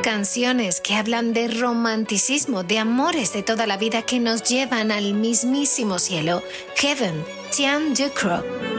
Canciones que hablan de romanticismo, de amores de toda la vida que nos llevan al mismísimo cielo. Heaven, Tian Ducrot.